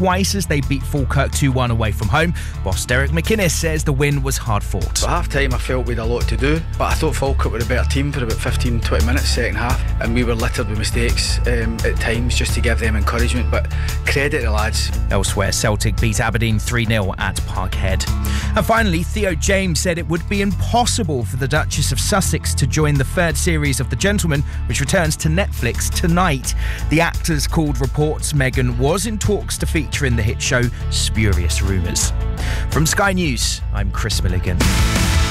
twice as they beat Falkirk 2-1 away from home. Boss Derek McInnes says the win was hard fought. At half time I felt we had a lot to do, but I thought Falkirk were a better team for about 15-20 minutes second half, and we were littered with mistakes at times just to give them encouragement, but credit to the lads. Elsewhere, Celtic beat Aberdeen 3-0 at Parkhead. And finally, Theo James said it would be impossible for the Duchess of Sussex to join the third series of The Gentleman, which returns to Netflix tonight. The actors called reports Meghan was in talks to feature in the hit show Spurious Rumours. From Sky News, I'm Chris Milligan.